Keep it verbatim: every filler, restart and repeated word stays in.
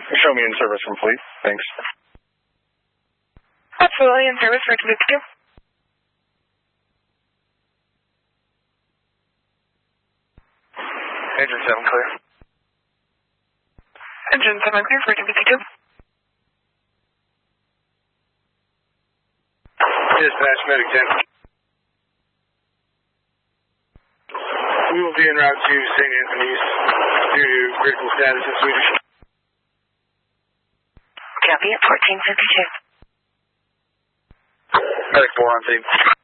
Show me in service from police. Thanks. Absolutely, in service for Kabuki. Engine seven clear. Engine seven clear for Kabuki two. Dispatch, medic ten. We will be en route to Saint Anthony's due to critical status in Swedish. Copy at fourteen fifty-two. Medic four on scene.